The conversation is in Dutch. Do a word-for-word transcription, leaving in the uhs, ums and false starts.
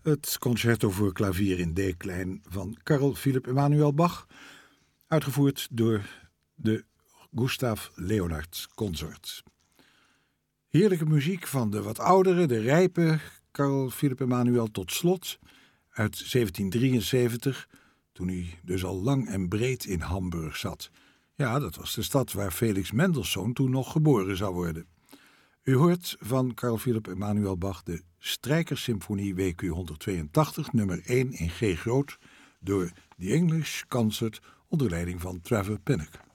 Het concerto voor klavier in D-klein van Carl Philipp Emanuel Bach, uitgevoerd door de Gustav Leonard Consort. Heerlijke muziek van de wat oudere, de rijpe Carl Philipp Emanuel tot slot uit zeventien drieënzeventig, toen hij dus al lang en breed in Hamburg zat. Ja, dat was de stad waar Felix Mendelssohn toen nog geboren zou worden. U hoort van Carl Philipp Emanuel Bach de Strijkersymfonie W Q honderdtweeëntachtig, nummer één in G groot, door The English Concert onder leiding van Trevor Pinnock.